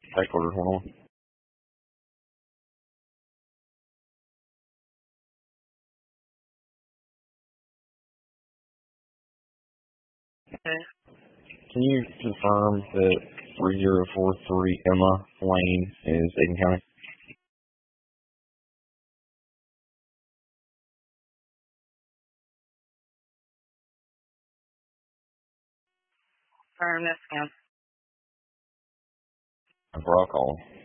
Headquarters, hold on. Can you confirm that 3043 Emma Lane is Aiken County? Confirm this, ma'am. Bro, I'll call him.